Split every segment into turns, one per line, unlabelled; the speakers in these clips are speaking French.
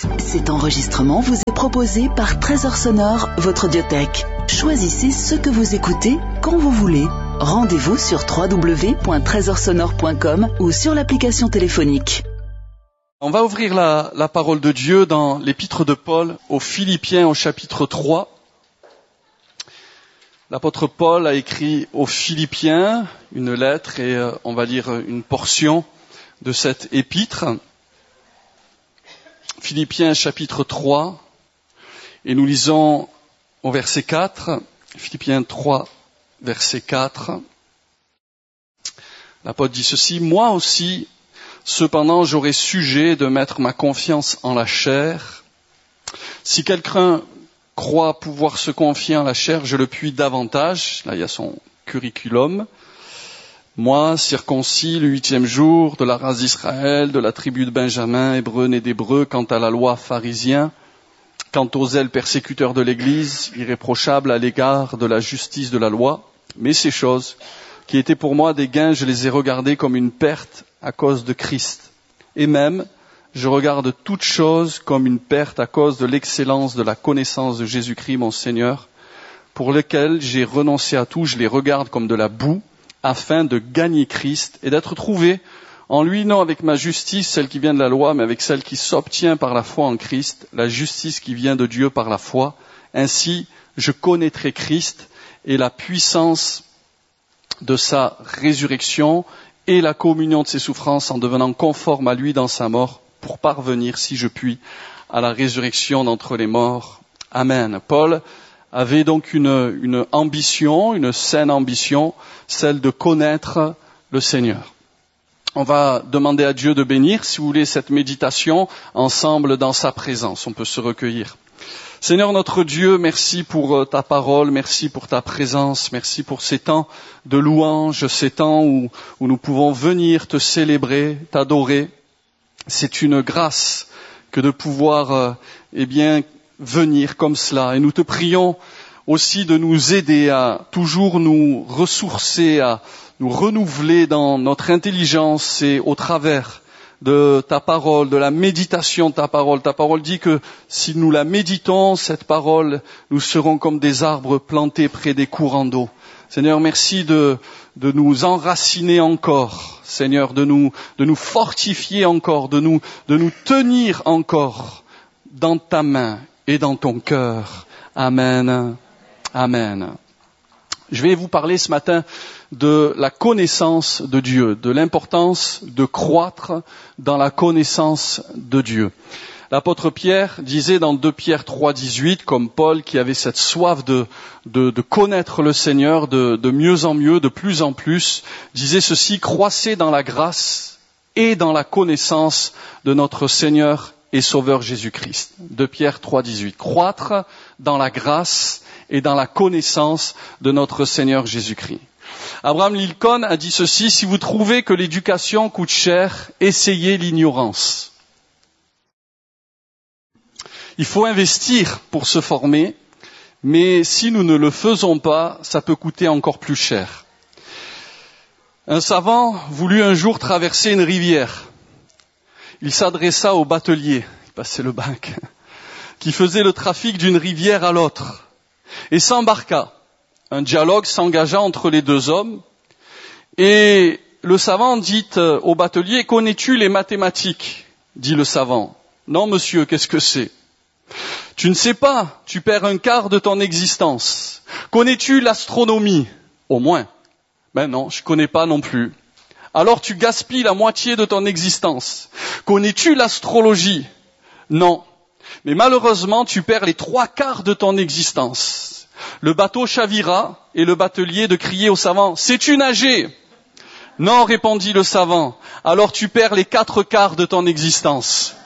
Cet enregistrement vous est proposé par Trésor Sonore, votre audiothèque. Choisissez ce que vous écoutez quand vous voulez. Rendez-vous sur www.trésorsonore.com ou sur l'application téléphonique.
On va ouvrir la parole de Dieu dans l'épître de Paul aux Philippiens au chapitre 3. L'apôtre Paul a écrit aux Philippiens une lettre et on va lire une portion de cette épître. Philippiens chapitre 3 et nous lisons au verset 4. Philippiens 3 verset 4. L'apôtre dit ceci: « Moi aussi, cependant, j'aurai sujet de mettre ma confiance en la chair. Si quelqu'un croit pouvoir se confier en la chair, je le puis davantage. » Là, il y a son curriculum. « Moi, circoncis le 8e jour, de la race d'Israël, de la tribu de Benjamin, hébreu né d'hébreu, quant à la loi pharisien, quant aux zèles persécuteurs de l'Église, irréprochable à l'égard de la justice de la loi. Mais ces choses qui étaient pour moi des gains, je les ai regardées comme une perte à cause de Christ. Et même, je regarde toutes choses comme une perte à cause de l'excellence de la connaissance de Jésus-Christ, mon Seigneur, pour lequel j'ai renoncé à tout. Je les regarde comme de la boue, afin de gagner Christ et d'être trouvé en lui, non avec ma justice, celle qui vient de la loi, mais avec celle qui s'obtient par la foi en Christ, la justice qui vient de Dieu par la foi. Ainsi, je connaîtrai Christ et la puissance de sa résurrection et la communion de ses souffrances en devenant conforme à lui dans sa mort, pour parvenir, si je puis, à la résurrection d'entre les morts. Amen. » Paul avait donc une ambition, une saine ambition, celle de connaître le Seigneur. On va demander à Dieu de bénir, si vous voulez, cette méditation ensemble dans sa présence. On peut se recueillir. Seigneur notre Dieu, merci pour ta parole, merci pour ta présence, merci pour ces temps de louange, ces temps où nous pouvons venir te célébrer, t'adorer. C'est une grâce que de pouvoir venir comme cela. Et nous te prions aussi de nous aider à toujours nous ressourcer, à nous renouveler dans notre intelligence et au travers de ta parole, de la méditation de ta parole. Ta parole dit que si nous la méditons, cette parole, nous serons comme des arbres plantés près des courants d'eau. Seigneur, merci de nous enraciner encore, Seigneur, de nous fortifier encore, de nous tenir encore dans ta main et dans ton cœur. Amen. Amen. Je vais vous parler ce matin de la connaissance de Dieu, de l'importance de croître dans la connaissance de Dieu. L'apôtre Pierre disait dans 2 Pierre 3, 18, comme Paul qui avait cette soif de connaître le Seigneur de mieux en mieux, de plus en plus, disait ceci: « Croissez dans la grâce et dans la connaissance de notre Seigneur et Sauveur Jésus-Christ. » 2 Pierre 3, 18. Croître dans la grâce et dans la connaissance de notre Seigneur Jésus-Christ. Abraham Lincoln a dit ceci: « Si vous trouvez que l'éducation coûte cher, essayez l'ignorance. » Il faut investir pour se former, mais si nous ne le faisons pas, ça peut coûter encore plus cher. Un savant voulut un jour traverser une rivière. Il s'adressa au batelier, il passait le bac, qui faisait le trafic d'une rivière à l'autre, et s'embarqua. Un dialogue s'engagea entre les deux hommes, et le savant dit au batelier: « Connais-tu les mathématiques ?» Dit le savant: « Non, monsieur, qu'est-ce que c'est ?»« Tu ne sais pas, tu perds un quart de ton existence. »« Connais-tu l'astronomie ?»« Au moins. »« Ben non, je connais pas non plus. »« Alors tu gaspilles la moitié de ton existence. »« Connais-tu l'astrologie ?»« Non. » Mais malheureusement, tu perds les 3/4 de ton existence. Le bateau chavira et le batelier de crier au savant: « Sais-tu nager ?» Non, répondit le savant. Alors tu perds les 4/4 de ton existence.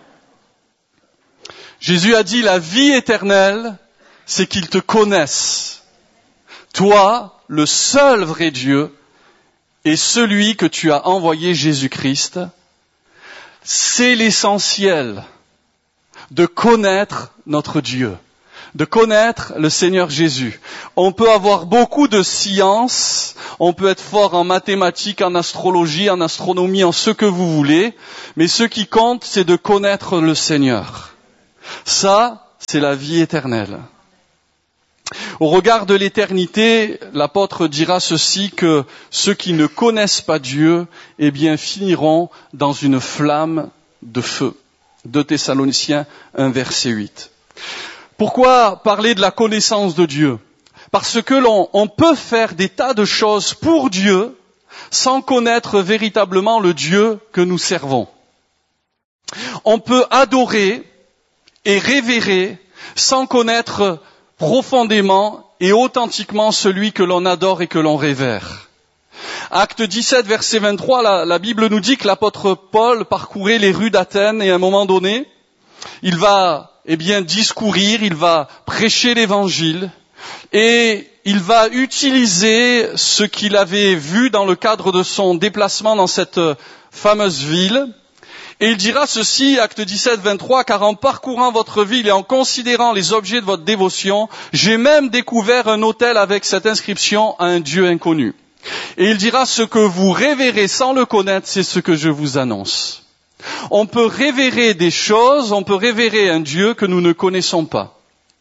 Jésus a dit: la vie éternelle, c'est qu'ils te connaissent. Toi, le seul vrai Dieu, et celui que tu as envoyé, Jésus-Christ. C'est l'essentiel de connaître notre Dieu, de connaître le Seigneur Jésus. On peut avoir beaucoup de science, on peut être fort en mathématiques, en astrologie, en astronomie, en ce que vous voulez, mais ce qui compte, c'est de connaître le Seigneur. Ça, c'est la vie éternelle. Au regard de l'éternité, l'apôtre dira ceci, que ceux qui ne connaissent pas Dieu, eh bien, finiront dans une flamme de feu. 2 Thessaloniciens 1, verset 8. Pourquoi parler de la connaissance de Dieu? Parce que on peut faire des tas de choses pour Dieu sans connaître véritablement le Dieu que nous servons. On peut adorer et révérer sans connaître profondément et authentiquement celui que l'on adore et que l'on révère. Acte 17, verset 23, la Bible nous dit que l'apôtre Paul parcourait les rues d'Athènes et à un moment donné, il va discourir, il va prêcher l'évangile et il va utiliser ce qu'il avait vu dans le cadre de son déplacement dans cette fameuse ville. Et il dira ceci, acte 17, 23, car en parcourant votre ville et en considérant les objets de votre dévotion, j'ai même découvert un autel avec cette inscription à un Dieu inconnu. Et il dira, ce que vous révérez sans le connaître, c'est ce que je vous annonce. On peut révérer des choses, on peut révérer un Dieu que nous ne connaissons pas.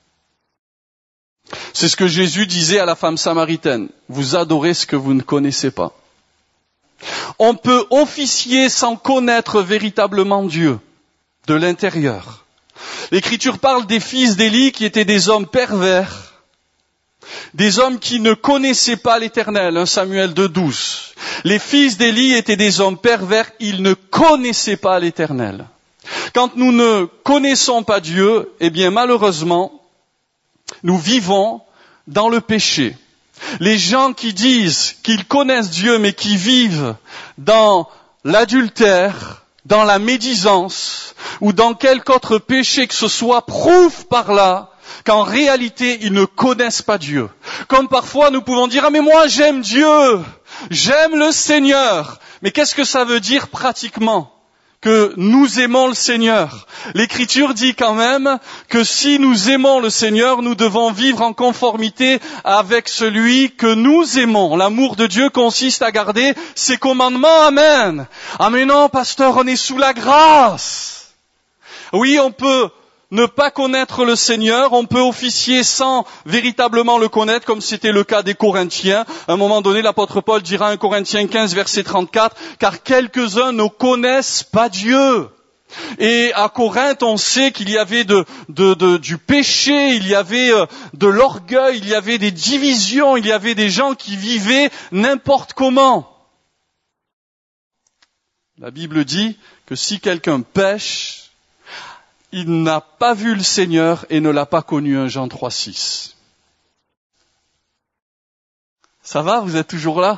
C'est ce que Jésus disait à la femme samaritaine. Vous adorez ce que vous ne connaissez pas. On peut officier sans connaître véritablement Dieu, de l'intérieur. L'Écriture parle des fils d'Élie qui étaient des hommes pervers, des hommes qui ne connaissaient pas l'Éternel, 1 Samuel 2,12. Les fils d'Élie étaient des hommes pervers, ils ne connaissaient pas l'Éternel. Quand nous ne connaissons pas Dieu, eh bien malheureusement, nous vivons dans le péché. Les gens qui disent qu'ils connaissent Dieu mais qui vivent dans l'adultère, dans la médisance ou dans quelque autre péché que ce soit prouvent par là qu'en réalité ils ne connaissent pas Dieu. Comme parfois nous pouvons dire « Ah mais moi j'aime Dieu, j'aime le Seigneur ». Mais qu'est-ce que ça veut dire pratiquement ? Que nous aimons le Seigneur. L'Écriture dit quand même que si nous aimons le Seigneur, nous devons vivre en conformité avec celui que nous aimons. L'amour de Dieu consiste à garder ses commandements. Amen. Ah mais non, pasteur, on est sous la grâce. Oui, on peut ne pas connaître le Seigneur, on peut officier sans véritablement le connaître, comme c'était le cas des Corinthiens. À un moment donné, l'apôtre Paul dira 1 Corinthiens 15, verset 34, « Car quelques-uns ne connaissent pas Dieu ». Et à Corinthe, on sait qu'il y avait du péché, il y avait de l'orgueil, il y avait des divisions, il y avait des gens qui vivaient n'importe comment. La Bible dit que si quelqu'un pêche, il n'a pas vu le Seigneur et ne l'a pas connu, 1 Jean 3, 6. Ça va, vous êtes toujours là?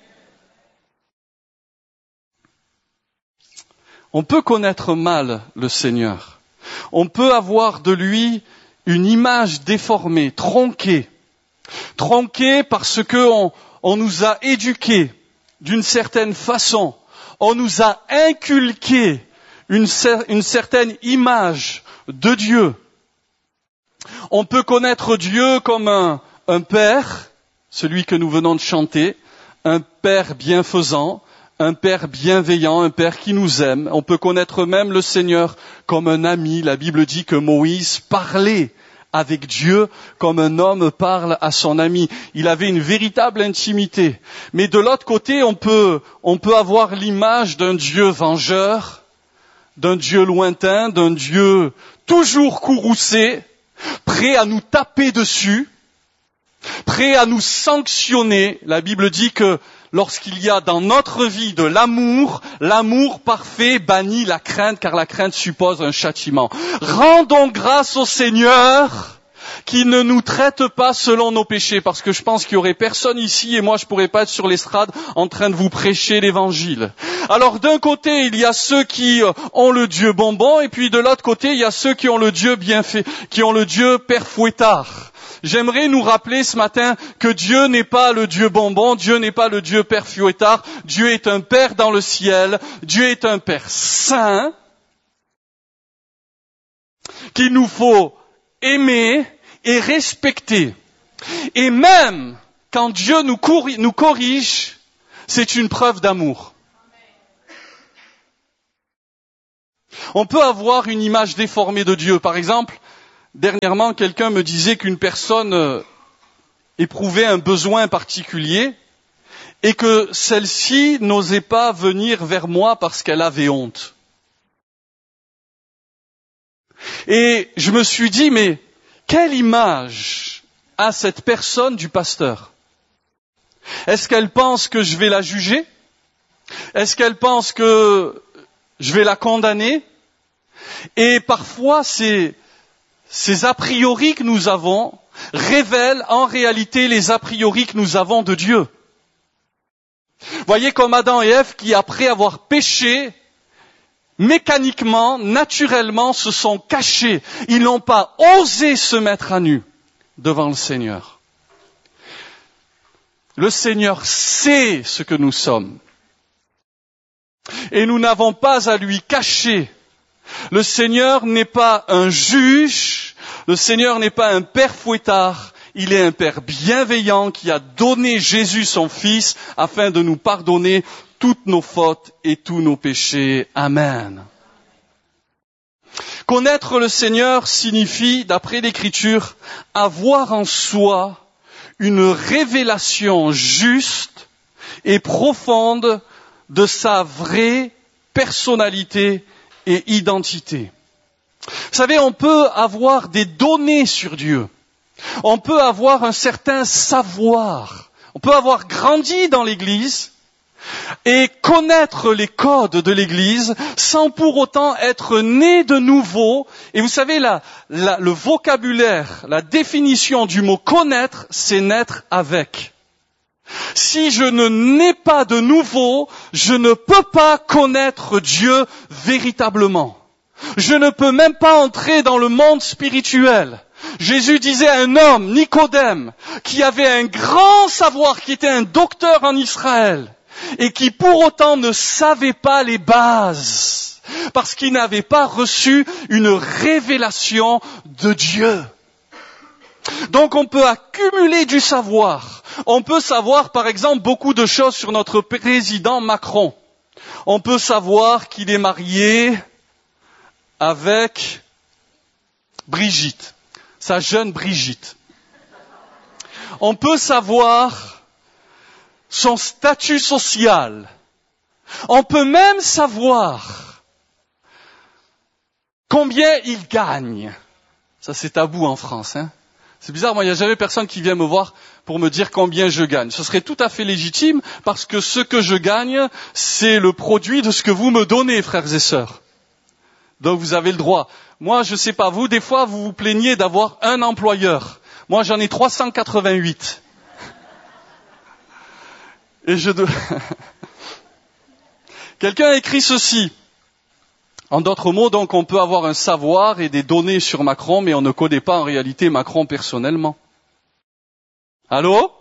On peut connaître mal le Seigneur. On peut avoir de lui une image déformée, tronquée. Tronquée parce que on nous a éduqués d'une certaine façon. On nous a inculqué une certaine image de Dieu. On peut connaître Dieu comme un père, celui que nous venons de chanter, un père bienfaisant, un père bienveillant, un père qui nous aime. On peut connaître même le Seigneur comme un ami. La Bible dit que Moïse parlait avec Dieu comme un homme parle à son ami. Il avait une véritable intimité. Mais de l'autre côté, on peut avoir l'image d'un Dieu vengeur, d'un Dieu lointain, d'un Dieu toujours courroucé, prêt à nous taper dessus, prêt à nous sanctionner. La Bible dit que lorsqu'il y a dans notre vie de l'amour, l'amour parfait bannit la crainte, car la crainte suppose un châtiment. Rendons grâce au Seigneur qui ne nous traite pas selon nos péchés, parce que je pense qu'il y aurait personne ici, et moi je pourrais pas être sur l'estrade en train de vous prêcher l'évangile. Alors d'un côté, il y a ceux qui ont le Dieu bonbon, et puis de l'autre côté, il y a ceux qui ont le Dieu bien fait, qui ont le Dieu père fouettard. J'aimerais nous rappeler ce matin que Dieu n'est pas le Dieu bonbon, Dieu n'est pas le Dieu père fouettard, Dieu est un Père dans le ciel, Dieu est un Père saint, qu'il nous faut aimer et respecter. Et même quand Dieu nous corrige, c'est une preuve d'amour. On peut avoir une image déformée de Dieu. Par exemple, dernièrement, quelqu'un me disait qu'une personne éprouvait un besoin particulier et que celle-ci n'osait pas venir vers moi parce qu'elle avait honte. Et je me suis dit, mais quelle image a cette personne du pasteur? Est-ce qu'elle pense que je vais la juger? Est-ce qu'elle pense que je vais la condamner? Et parfois, ces a priori que nous avons révèlent en réalité les a priori que nous avons de Dieu. Voyez comme Adam et Ève qui, après avoir péché, mécaniquement, naturellement, se sont cachés. Ils n'ont pas osé se mettre à nu devant le Seigneur. Le Seigneur sait ce que nous sommes. Et nous n'avons pas à lui cacher. Le Seigneur n'est pas un juge, le Seigneur n'est pas un père fouettard, il est un père bienveillant qui a donné Jésus son Fils afin de nous pardonner toutes nos fautes et tous nos péchés. Amen. Connaître le Seigneur signifie, d'après l'Écriture, avoir en soi une révélation juste et profonde de sa vraie personnalité et identité. Vous savez, on peut avoir des données sur Dieu. On peut avoir un certain savoir. On peut avoir grandi dans l'Église et connaître les codes de l'Église sans pour autant être né de nouveau. Et vous savez, le vocabulaire, la définition du mot connaître, c'est naître avec. Si je ne nais pas de nouveau, je ne peux pas connaître Dieu véritablement. Je ne peux même pas entrer dans le monde spirituel. Jésus disait à un homme, Nicodème, qui avait un grand savoir, qui était un docteur en Israël, et qui pour autant ne savait pas les bases, parce qu'il n'avait pas reçu une révélation de Dieu. Donc on peut accumuler du savoir. On peut savoir par exemple beaucoup de choses sur notre président Macron. On peut savoir qu'il est marié avec Brigitte, sa jeune Brigitte. On peut savoir son statut social. On peut même savoir combien il gagne. Ça c'est tabou en France, hein. C'est bizarre, moi il n'y a jamais personne qui vient me voir pour me dire combien je gagne. Ce serait tout à fait légitime parce que ce que je gagne, c'est le produit de ce que vous me donnez, frères et sœurs. Donc vous avez le droit. Moi, je sais pas, vous, des fois, vous vous plaignez d'avoir un employeur. Moi, j'en ai 388. Et Quelqu'un a écrit ceci. En d'autres mots, donc, on peut avoir un savoir et des données sur Macron, mais on ne connaît pas en réalité Macron personnellement. Allô?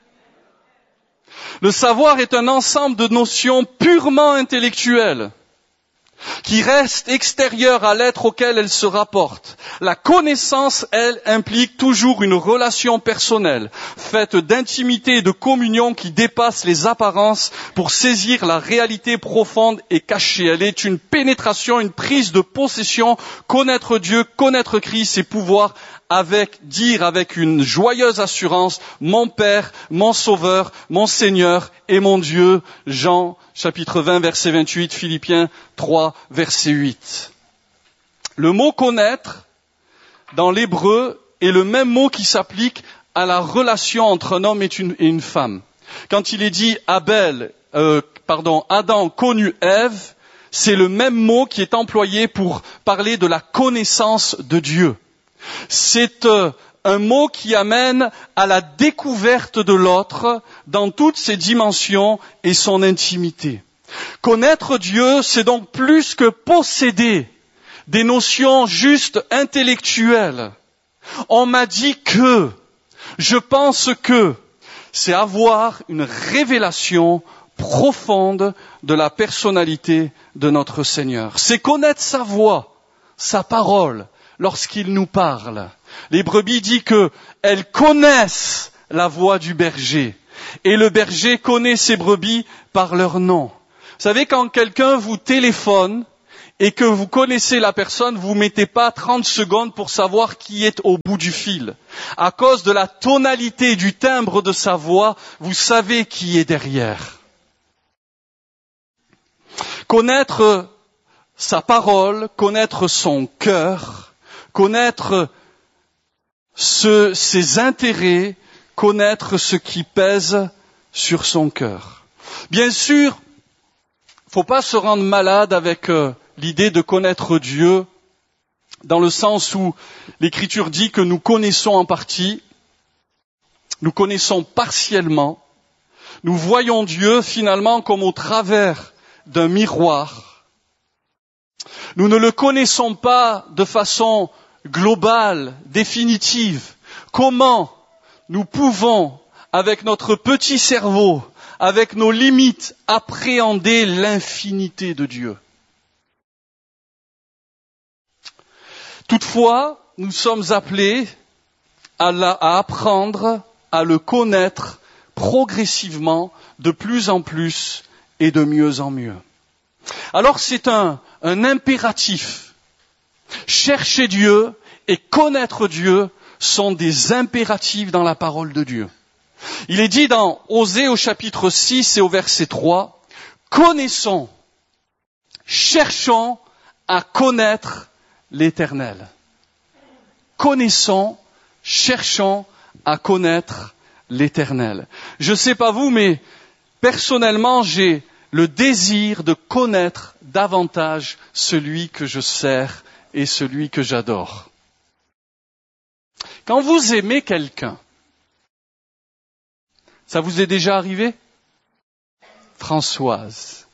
Le savoir est un ensemble de notions purement intellectuelles qui restent extérieures à l'être auquel elles se rapportent. La connaissance, elle, implique toujours une relation personnelle, faite d'intimité et de communion qui dépasse les apparences pour saisir la réalité profonde et cachée. Elle est une pénétration, une prise de possession, connaître Dieu, connaître Christ et pouvoir dire avec une joyeuse assurance, mon Père, mon Sauveur, mon Seigneur et mon Dieu. Jean chapitre 20, verset 28, Philippiens 3, verset 8. Le mot connaître, dans l'hébreu, est le même mot qui s'applique à la relation entre un homme et une femme. Quand il est dit Adam connut Ève, c'est le même mot qui est employé pour parler de la connaissance de Dieu. C'est un mot qui amène à la découverte de l'autre dans toutes ses dimensions et son intimité. Connaître Dieu, c'est donc plus que posséder des notions juste intellectuelles. On m'a dit que, je pense que, c'est avoir une révélation profonde de la personnalité de notre Seigneur. C'est connaître sa voix, sa parole, lorsqu'il nous parle. Les brebis dit qu'elles connaissent la voix du berger. Et le berger connaît ses brebis par leur nom. Vous savez, quand quelqu'un vous téléphone et que vous connaissez la personne, vous mettez pas 30 secondes pour savoir qui est au bout du fil. À cause de la tonalité du timbre de sa voix, vous savez qui est derrière. Connaître sa parole, connaître son cœur, connaître ses intérêts, connaître ce qui pèse sur son cœur. Bien sûr, faut pas se rendre malade avec l'idée de connaître Dieu, dans le sens où l'Écriture dit que nous connaissons en partie, nous connaissons partiellement, nous voyons Dieu finalement comme au travers d'un miroir. Nous ne le connaissons pas de façon globale, définitive. Comment nous pouvons, avec notre petit cerveau, avec nos limites, appréhender l'infinité de Dieu? Toutefois, nous sommes appelés à apprendre à le connaître progressivement, de plus en plus et de mieux en mieux. Alors c'est un impératif. Chercher Dieu et connaître Dieu sont des impératifs dans la parole de Dieu. Il est dit dans Osée au chapitre 6 et au verset 3, « Connaissons, cherchons à connaître l'Éternel. » Connaissons, cherchons à connaître l'Éternel. Je ne sais pas vous, mais personnellement, j'ai le désir de connaître davantage celui que je sers et celui que j'adore. Quand vous aimez quelqu'un, ça vous est déjà arrivé? Françoise.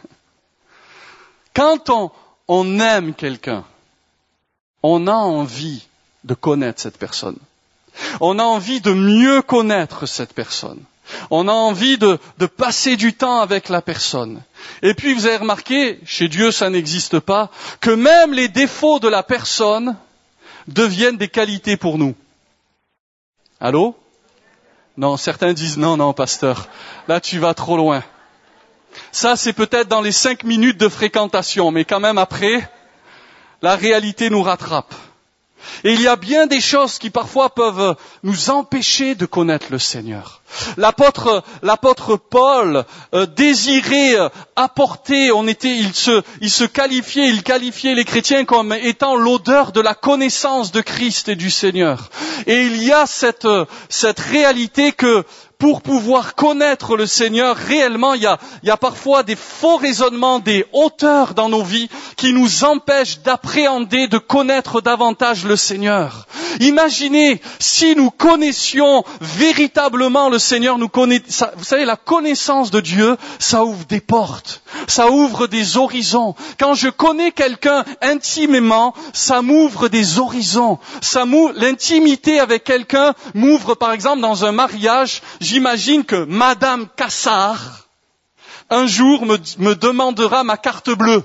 Quand on aime quelqu'un, on a envie de connaître cette personne. On a envie de mieux connaître cette personne. On a envie de passer du temps avec la personne. Et puis vous avez remarqué, chez Dieu ça n'existe pas, que même les défauts de la personne deviennent des qualités pour nous. Allô? Non, certains disent non, pasteur, là tu vas trop loin. Ça c'est peut-être dans les 5 minutes de fréquentation, mais quand même après, la réalité nous rattrape. Et il y a bien des choses qui parfois peuvent nous empêcher de connaître le Seigneur. L'apôtre Paul désirait apporter, il se qualifiait, il qualifiait les chrétiens comme étant l'odeur de la connaissance de Christ et du Seigneur. Et il y a cette réalité que pour pouvoir connaître le Seigneur, réellement, il y a parfois des faux raisonnements, des hauteurs dans nos vies qui nous empêchent d'appréhender, de connaître davantage le Seigneur. Imaginez si nous connaissions véritablement le Seigneur, vous savez, la connaissance de Dieu, ça ouvre des portes, ça ouvre des horizons. Quand je connais quelqu'un intimement, ça m'ouvre des horizons. L'intimité avec quelqu'un m'ouvre, par exemple, dans un mariage. J'imagine que Madame Cassard, un jour, me demandera ma carte bleue.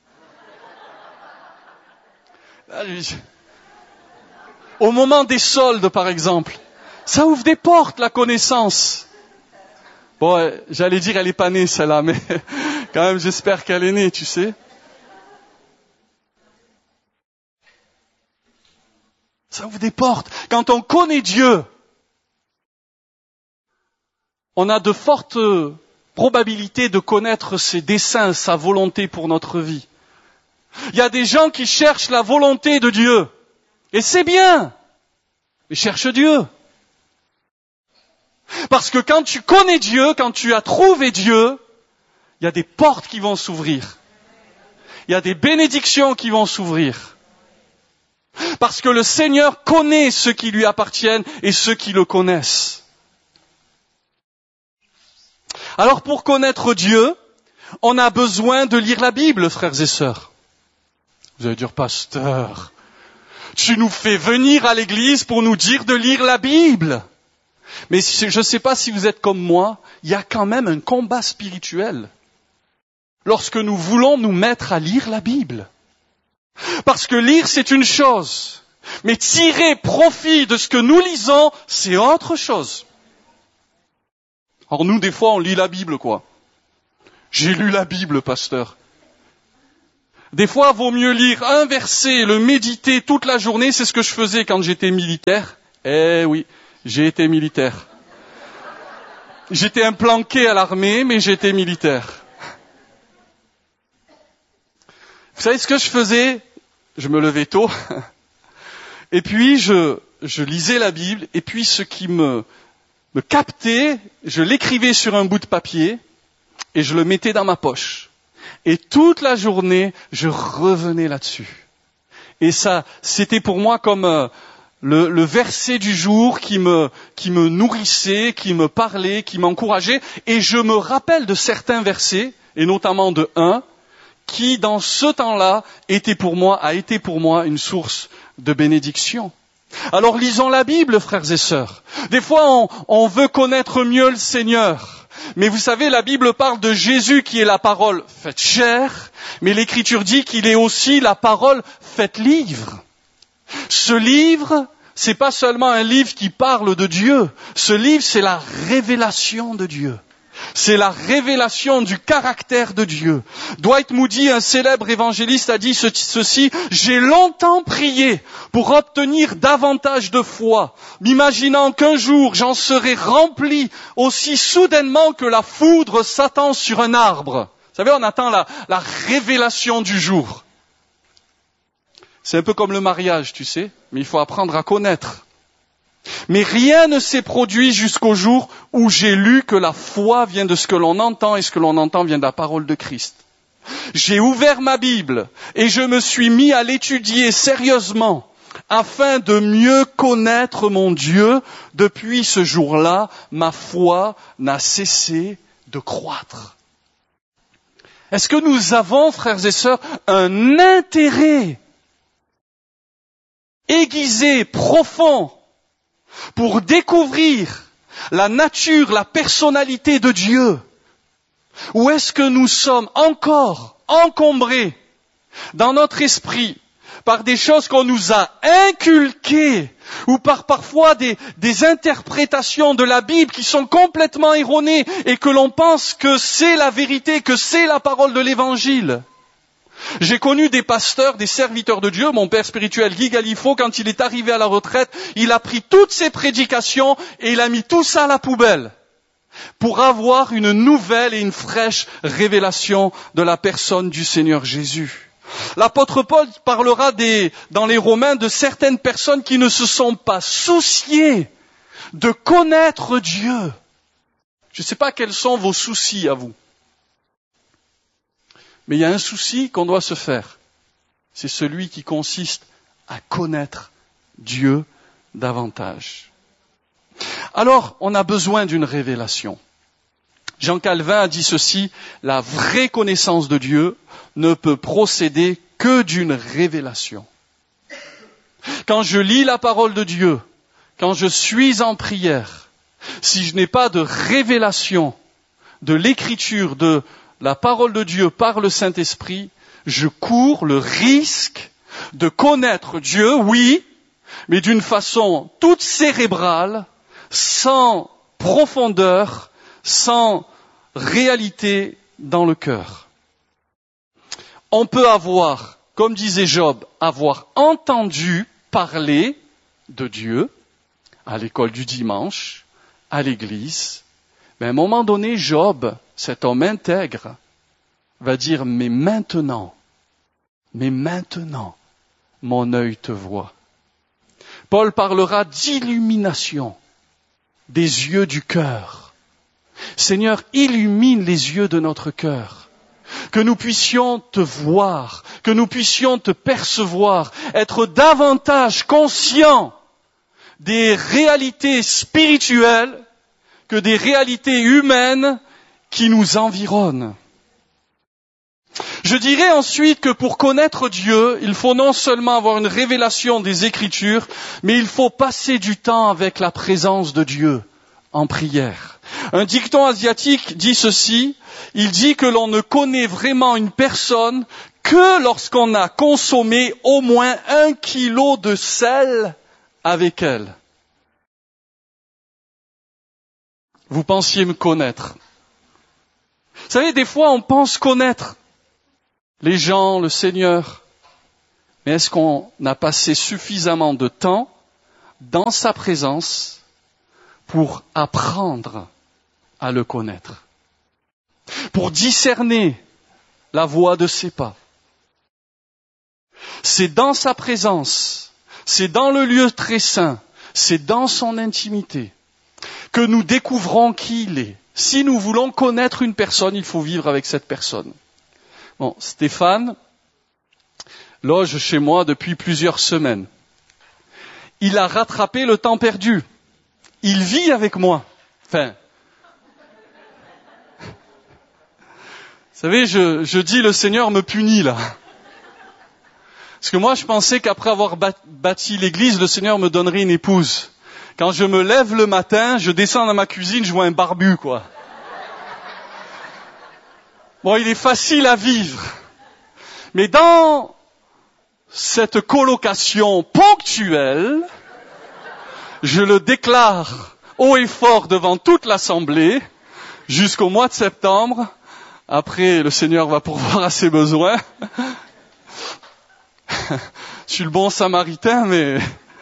Au moment des soldes, par exemple. Ça ouvre des portes, la connaissance. Bon, j'allais dire, elle est pas née, celle-là, mais quand même, j'espère qu'elle est née, tu sais. Ça ouvre des portes. Quand on connaît Dieu, on a de fortes probabilités de connaître ses desseins, sa volonté pour notre vie. Il y a des gens qui cherchent la volonté de Dieu. Et c'est bien. Mais cherche Dieu. Parce que quand tu connais Dieu, quand tu as trouvé Dieu, il y a des portes qui vont s'ouvrir. Il y a des bénédictions qui vont s'ouvrir. Parce que le Seigneur connaît ceux qui lui appartiennent et ceux qui le connaissent. Alors pour connaître Dieu, on a besoin de lire la Bible, frères et sœurs. Vous allez dire, pasteur, tu nous fais venir à l'église pour nous dire de lire la Bible. Mais je ne sais pas si vous êtes comme moi, il y a quand même un combat spirituel lorsque nous voulons nous mettre à lire la Bible. Parce que lire, c'est une chose, mais tirer profit de ce que nous lisons, c'est autre chose. Alors nous, des fois, on lit la Bible, quoi. J'ai lu la Bible, pasteur. Des fois, vaut mieux lire un verset et le méditer toute la journée. C'est ce que je faisais quand j'étais militaire. Eh oui, j'ai été militaire. J'étais implanqué à l'armée, mais j'étais militaire. Vous savez ce que je faisais? Je me levais tôt. Et puis, je lisais la Bible. Et puis, ce qui me captait, je l'écrivais sur un bout de papier et je le mettais dans ma poche. Et toute la journée, je revenais là-dessus. Et ça, c'était pour moi comme le verset du jour qui me nourrissait, qui me parlait, qui m'encourageait. Et je me rappelle de certains versets, et notamment de un, qui dans ce temps-là a été pour moi une source de bénédiction. Alors lisons la Bible, frères et sœurs. Des fois, on veut connaître mieux le Seigneur. Mais vous savez, la Bible parle de Jésus qui est la parole faite chair, mais l'Écriture dit qu'il est aussi la parole faite livre. Ce livre, c'est pas seulement un livre qui parle de Dieu. Ce livre, c'est la révélation de Dieu. C'est la révélation du caractère de Dieu. Dwight Moody, un célèbre évangéliste, a dit ceci: « J'ai longtemps prié pour obtenir davantage de foi, m'imaginant qu'un jour j'en serai rempli aussi soudainement que la foudre s'attend sur un arbre. » Vous savez, on attend la révélation du jour. C'est un peu comme le mariage, tu sais, mais il faut apprendre à connaître. Mais rien ne s'est produit jusqu'au jour où j'ai lu que la foi vient de ce que l'on entend et ce que l'on entend vient de la parole de Christ. J'ai ouvert ma Bible et je me suis mis à l'étudier sérieusement afin de mieux connaître mon Dieu. Depuis ce jour-là, ma foi n'a cessé de croître. Est-ce que nous avons, frères et sœurs, un intérêt aiguisé, profond, pour découvrir la nature, la personnalité de Dieu? Ou est-ce que nous sommes encore encombrés dans notre esprit par des choses qu'on nous a inculquées ou par parfois des interprétations de la Bible qui sont complètement erronées et que l'on pense que c'est la vérité, que c'est la parole de l'Évangile? J'ai connu des pasteurs, des serviteurs de Dieu. Mon père spirituel, Guy Galifo, quand il est arrivé à la retraite, il a pris toutes ses prédications et il a mis tout ça à la poubelle pour avoir une nouvelle et une fraîche révélation de la personne du Seigneur Jésus. L'apôtre Paul parlera dans les Romains de certaines personnes qui ne se sont pas souciées de connaître Dieu. Je ne sais pas quels sont vos soucis à vous. Mais il y a un souci qu'on doit se faire. C'est celui qui consiste à connaître Dieu davantage. Alors, on a besoin d'une révélation. Jean Calvin a dit ceci: la vraie connaissance de Dieu ne peut procéder que d'une révélation. Quand je lis la parole de Dieu, quand je suis en prière, si je n'ai pas de révélation de l'Écriture, de la parole de Dieu par le Saint-Esprit, je cours le risque de connaître Dieu, oui, mais d'une façon toute cérébrale, sans profondeur, sans réalité dans le cœur. On peut avoir, comme disait Job, avoir entendu parler de Dieu à l'école du dimanche, à l'église, mais à un moment donné, Job, cet homme intègre, va dire: mais maintenant, mon œil te voit. Paul parlera d'illumination des yeux du cœur. Seigneur, illumine les yeux de notre cœur, que nous puissions te voir, que nous puissions te percevoir, être davantage conscients des réalités spirituelles que des réalités humaines qui nous environnent. Je dirais ensuite que pour connaître Dieu, il faut non seulement avoir une révélation des Écritures, mais il faut passer du temps avec la présence de Dieu en prière. Un dicton asiatique dit ceci: il dit que l'on ne connaît vraiment une personne que lorsqu'on a consommé au moins 1 kilo de sel avec elle. Vous pensiez me connaître. Vous savez, des fois on pense connaître. les gens, le Seigneur. Mais est-ce qu'on a passé suffisamment de temps dans sa présence pour apprendre à le connaître, pour discerner la voie de ses pas? C'est dans sa présence, c'est dans le lieu très saint, c'est dans son intimité que nous découvrons qui il est. Si nous voulons connaître une personne, il faut vivre avec cette personne. Bon, Stéphane loge chez moi depuis plusieurs semaines. Il a rattrapé le temps perdu. Il vit avec moi. Enfin, vous savez, je dis le Seigneur me punit là. Parce que moi, je pensais qu'après avoir bâti l'église, le Seigneur me donnerait une épouse. Quand je me lève le matin, je descends dans ma cuisine, je vois un barbu, quoi. Bon, il est facile à vivre. Mais dans cette colocation ponctuelle, je le déclare haut et fort devant toute l'assemblée, jusqu'au mois de septembre. Après, le Seigneur va pourvoir à ses besoins. Je suis le bon samaritain, mais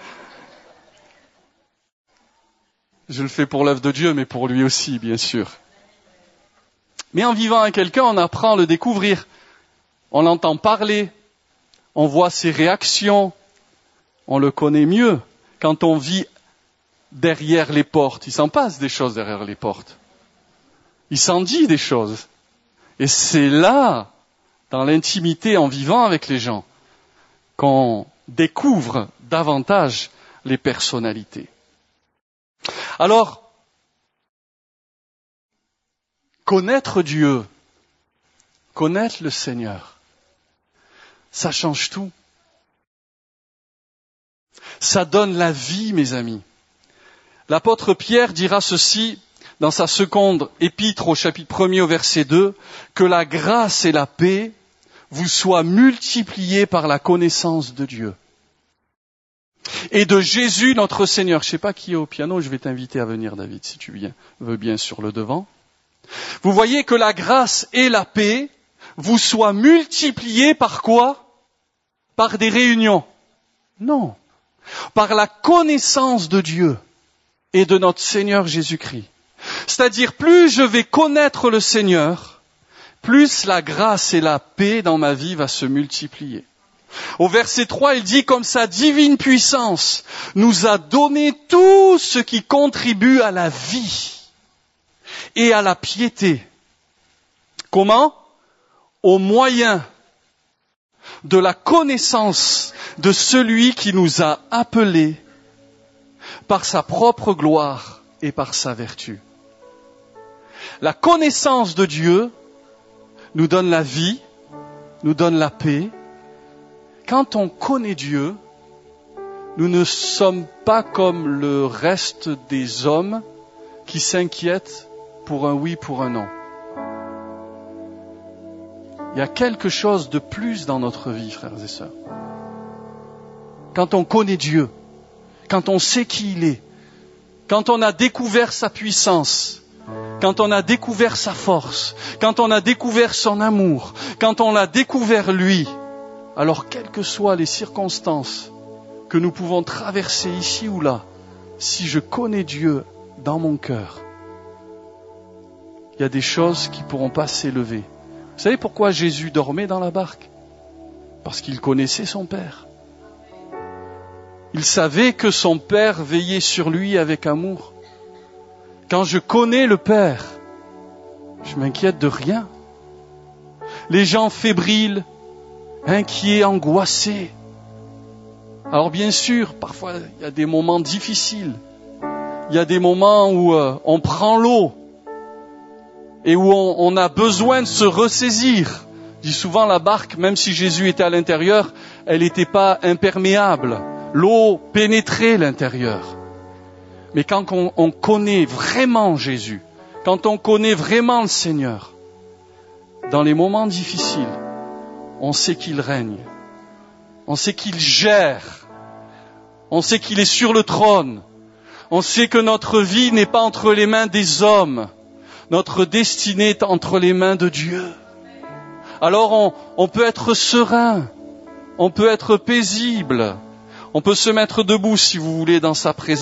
je le fais pour l'œuvre de Dieu, mais pour lui aussi, bien sûr. Mais en vivant avec quelqu'un, on apprend à le découvrir. On l'entend parler, on voit ses réactions, on le connaît mieux. Quand on vit derrière les portes, il s'en passe des choses derrière les portes. Il s'en dit des choses. Et c'est là, dans l'intimité, en vivant avec les gens, qu'on découvre davantage les personnalités. Alors, connaître Dieu, connaître le Seigneur, ça change tout. Ça donne la vie, mes amis. L'apôtre Pierre dira ceci dans sa seconde épître au chapitre 1er au verset 2, que la grâce et la paix vous soient multipliées par la connaissance de Dieu et de Jésus notre Seigneur. Je ne sais pas qui est au piano, je vais t'inviter à venir, David, si tu veux bien sur le devant. Vous voyez que la grâce et la paix vous soient multipliées par quoi? Par des réunions? Non. Par la connaissance de Dieu et de notre Seigneur Jésus-Christ. C'est-à-dire, plus je vais connaître le Seigneur, plus la grâce et la paix dans ma vie va se multiplier. Au verset 3, il dit, comme sa divine puissance nous a donné tout ce qui contribue à la vie et à la piété. Comment? Au moyen de la connaissance de celui qui nous a appelés par sa propre gloire et par sa vertu. La connaissance de Dieu nous donne la vie, nous donne la paix. Quand on connaît Dieu, nous ne sommes pas comme le reste des hommes qui s'inquiètent pour un oui, pour un non. Il y a quelque chose de plus dans notre vie, frères et sœurs. Quand on connaît Dieu, quand on sait qui il est, quand on a découvert sa puissance, quand on a découvert sa force, quand on a découvert son amour, quand on a découvert lui, alors quelles que soient les circonstances que nous pouvons traverser ici ou là, si je connais Dieu dans mon cœur, il y a des choses qui ne pourront pas s'élever. Vous savez pourquoi Jésus dormait dans la barque? Parce qu'il connaissait son Père. Il savait que son Père veillait sur lui avec amour. Quand je connais le Père, je m'inquiète de rien. Les gens fébriles, inquiets, angoissés. Alors bien sûr, parfois il y a des moments difficiles. Il y a des moments où on prend l'eau et où on a besoin de se ressaisir. Je dis souvent la barque, même si Jésus était à l'intérieur, elle n'était pas imperméable. L'eau pénétrait l'intérieur. Mais quand on connaît vraiment Jésus, quand on connaît vraiment le Seigneur, dans les moments difficiles, on sait qu'il règne, on sait qu'il gère, on sait qu'il est sur le trône, on sait que notre vie n'est pas entre les mains des hommes, notre destinée est entre les mains de Dieu. alors on peut être serein, on peut être paisible, on peut se mettre debout si vous voulez dans sa présence.